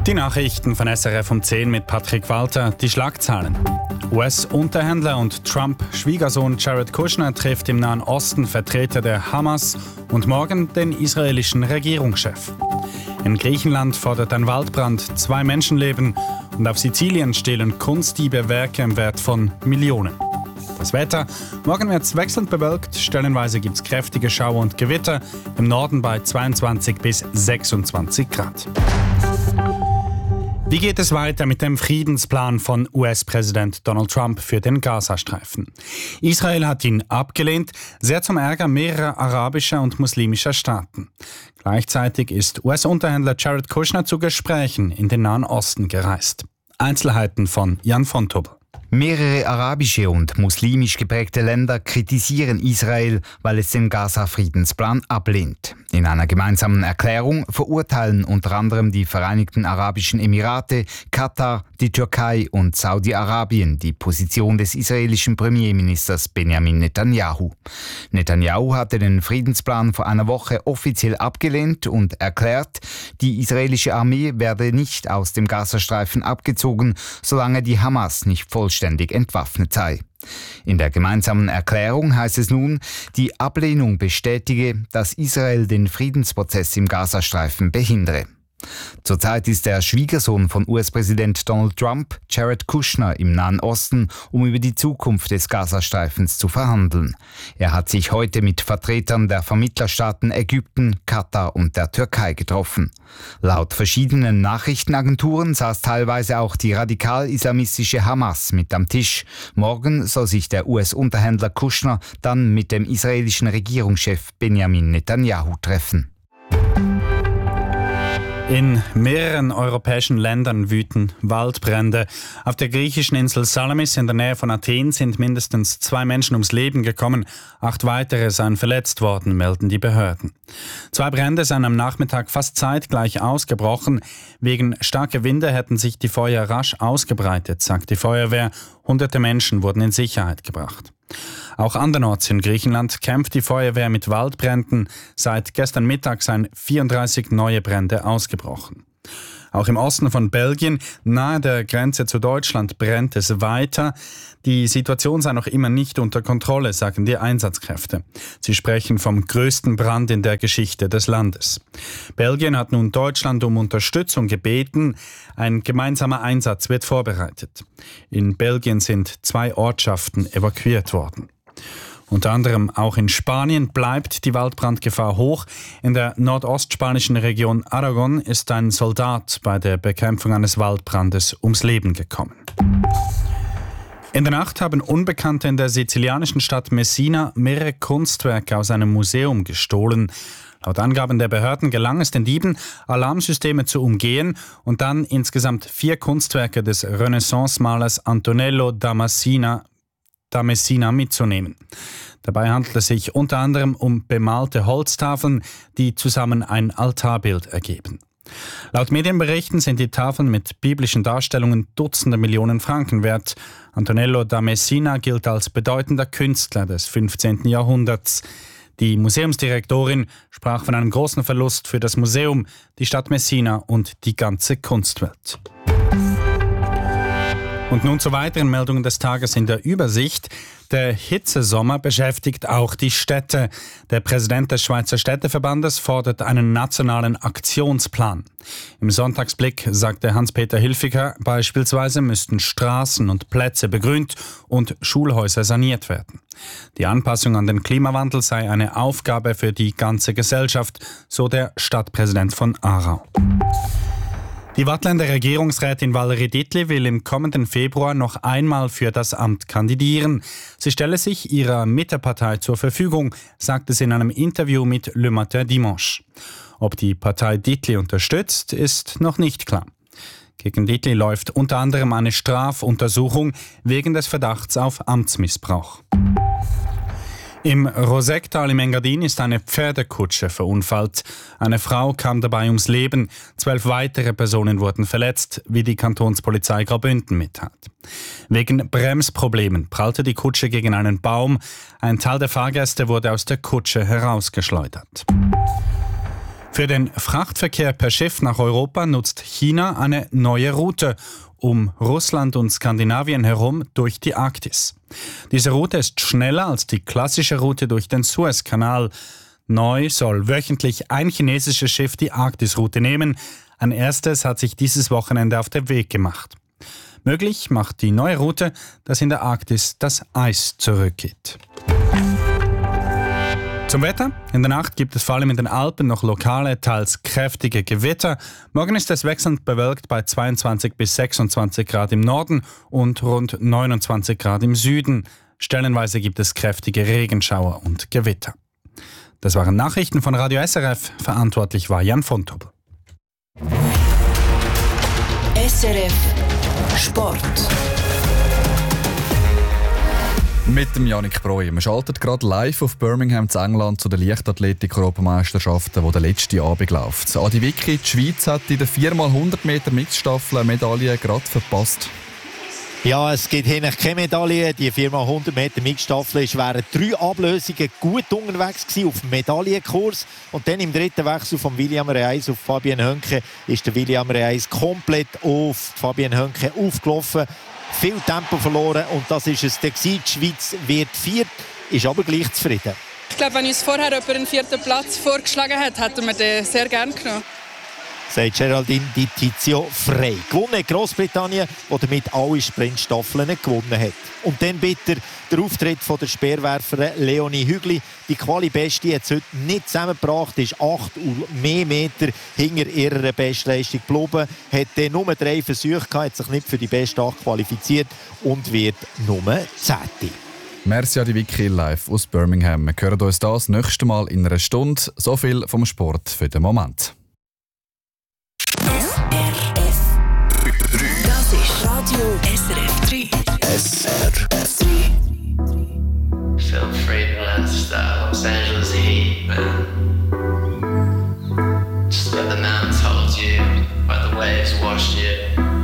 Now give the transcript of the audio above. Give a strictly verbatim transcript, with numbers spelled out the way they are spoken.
Die Nachrichten von S R F um zehn mit Patrick Walter. Die Schlagzeilen. U S-Unterhändler und Trump-Schwiegersohn Jared Kushner trifft im Nahen Osten Vertreter der Hamas und morgen den israelischen Regierungschef. In Griechenland fordert ein Waldbrand zwei Menschenleben und auf Sizilien stehlen Kunstdiebe Werke im Wert von Millionen. Das Wetter. Morgen wird es wechselnd bewölkt. Stellenweise gibt es kräftige Schauer und Gewitter. Im Norden bei zweiundzwanzig bis sechsundzwanzig Grad. Wie geht es weiter mit dem Friedensplan von U S-Präsident Donald Trump für den Gazastreifen? Israel hat ihn abgelehnt, sehr zum Ärger mehrerer arabischer und muslimischer Staaten. Gleichzeitig ist U S-Unterhändler Jared Kushner zu Gesprächen in den Nahen Osten gereist. Einzelheiten von Jan von Tobel. Mehrere arabische und muslimisch geprägte Länder kritisieren Israel, weil es den Gaza-Friedensplan ablehnt. In einer gemeinsamen Erklärung verurteilen unter anderem die Vereinigten Arabischen Emirate, Katar, die Türkei und Saudi-Arabien die Position des israelischen Premierministers Benjamin Netanyahu. Netanyahu hatte den Friedensplan vor einer Woche offiziell abgelehnt und erklärt, die israelische Armee werde nicht aus dem Gazastreifen abgezogen, solange die Hamas nicht vollständig entwaffnet sei. In der gemeinsamen Erklärung heißt es nun, die Ablehnung bestätige, dass Israel den Friedensprozess im Gazastreifen behindere. Zurzeit ist der Schwiegersohn von U S-Präsident Donald Trump, Jared Kushner, im Nahen Osten, um über die Zukunft des Gazastreifens zu verhandeln. Er hat sich heute mit Vertretern der Vermittlerstaaten Ägypten, Katar und der Türkei getroffen. Laut verschiedenen Nachrichtenagenturen saß teilweise auch die radikal-islamistische Hamas mit am Tisch. Morgen soll sich der U S-Unterhändler Kushner dann mit dem israelischen Regierungschef Benjamin Netanyahu treffen. In mehreren europäischen Ländern wüten Waldbrände. Auf der griechischen Insel Salamis in der Nähe von Athen sind mindestens zwei Menschen ums Leben gekommen. Acht weitere seien verletzt worden, melden die Behörden. Zwei Brände seien am Nachmittag fast zeitgleich ausgebrochen. Wegen starker Winde hätten sich die Feuer rasch ausgebreitet, sagt die Feuerwehr. Hunderte Menschen wurden in Sicherheit gebracht. Auch andernorts in Griechenland kämpft die Feuerwehr mit Waldbränden. Seit gestern Mittag seien vierunddreißig neue Brände ausgebrochen. Auch im Osten von Belgien, nahe der Grenze zu Deutschland, brennt es weiter. Die Situation sei noch immer nicht unter Kontrolle, sagen die Einsatzkräfte. Sie sprechen vom größten Brand in der Geschichte des Landes. Belgien hat nun Deutschland um Unterstützung gebeten. Ein gemeinsamer Einsatz wird vorbereitet. In Belgien sind zwei Ortschaften evakuiert worden. Unter anderem auch in Spanien bleibt die Waldbrandgefahr hoch. In der nordostspanischen Region Aragon ist ein Soldat bei der Bekämpfung eines Waldbrandes ums Leben gekommen. In der Nacht haben Unbekannte in der sizilianischen Stadt Messina mehrere Kunstwerke aus einem Museum gestohlen. Laut Angaben der Behörden gelang es den Dieben, Alarmsysteme zu umgehen und dann insgesamt vier Kunstwerke des Renaissance-Malers Antonello da Messina da Messina mitzunehmen. Dabei handelt es sich unter anderem um bemalte Holztafeln, die zusammen ein Altarbild ergeben. Laut Medienberichten sind die Tafeln mit biblischen Darstellungen Dutzende Millionen Franken wert. Antonello da Messina gilt als bedeutender Künstler des fünfzehnten Jahrhunderts. Die Museumsdirektorin sprach von einem großen Verlust für das Museum, die Stadt Messina und die ganze Kunstwelt. Und nun zu weiteren Meldungen des Tages in der Übersicht. Der Hitzesommer beschäftigt auch die Städte. Der Präsident des Schweizer Städteverbandes fordert einen nationalen Aktionsplan. Im Sonntagsblick sagte Hans-Peter Hilfiger, beispielsweise müssten Straßen und Plätze begrünt und Schulhäuser saniert werden. Die Anpassung an den Klimawandel sei eine Aufgabe für die ganze Gesellschaft, so der Stadtpräsident von Aarau. Die Waadtländer Regierungsrätin Valerie Dietli will im kommenden Februar noch einmal für das Amt kandidieren. Sie stelle sich ihrer Mittepartei zur Verfügung, sagte sie in einem Interview mit Le Matin Dimanche. Ob die Partei Dietli unterstützt, ist noch nicht klar. Gegen Dietli läuft unter anderem eine Strafuntersuchung wegen des Verdachts auf Amtsmissbrauch. Im Rosecktal im Engadin ist eine Pferdekutsche verunfallt. Eine Frau kam dabei ums Leben. Zwölf weitere Personen wurden verletzt, wie die Kantonspolizei Graubünden mitteilt. Wegen Bremsproblemen prallte die Kutsche gegen einen Baum. Ein Teil der Fahrgäste wurde aus der Kutsche herausgeschleudert. Für den Frachtverkehr per Schiff nach Europa nutzt China eine neue Route um Russland und Skandinavien herum durch die Arktis. Diese Route ist schneller als die klassische Route durch den Suezkanal. Neu soll wöchentlich ein chinesisches Schiff die Arktisroute nehmen. Ein erstes hat sich dieses Wochenende auf den Weg gemacht. Möglich macht die neue Route, dass in der Arktis das Eis zurückgeht. Zum Wetter. In der Nacht gibt es vor allem in den Alpen noch lokale, teils kräftige Gewitter. Morgen ist es wechselnd bewölkt bei zweiundzwanzig bis sechsundzwanzig Grad im Norden und rund neunundzwanzig Grad im Süden. Stellenweise gibt es kräftige Regenschauer und Gewitter. Das waren Nachrichten von Radio S R F. Verantwortlich war Jan von Tobel. S R F Sport. Mit dem Yannick Breu. Man schaltet gerade live auf Birmingham zu England zu den Leichtathletik-Europameisterschaften, die der letzte Abend läuft. Adi Vicky, die Schweiz hat in der vier mal hundert Meter Mixstaffel eine Medaille gerade verpasst. Ja, es gibt hier keine Medaille. Die vier mal hundert Meter Mixstaffel ist während drei Ablösungen gut unterwegs gewesen auf dem Medaillenkurs. Und dann im dritten Wechsel von William Reis auf Fabian Hönke ist der William Reis komplett auf Fabian Hönke aufgelaufen. Viel Tempo verloren und das ist es. Die Schweiz wird viert, ist aber gleich zufrieden. Ich glaube, wenn uns vorher jemand einen vierten Platz vorgeschlagen hat, hätten wir den sehr gerne genommen. Sagt Geraldine Di Tizio frei. Gewonnen hat Grossbritannien, die damit alle Sprintstaffeln gewonnen hat. Und dann bitte der Auftritt von der Speerwerferin Leonie Hügli. Die Quali-Beste hat es heute nicht zusammengebracht, ist acht und mehr Meter hinter ihrer Bestleistung geblieben. Hat dann nur drei Versuche gehabt, hat sich nicht für die Beste acht qualifiziert und wird nur Zehnte. Merci Adi Vicky live aus Birmingham. Wir hören uns das nächste Mal in einer Stunde. So viel vom Sport für den Moment. S R F drei. Das ist Radio S R F drei. S R F drei. Feel free to let the Los Angeles heat, man.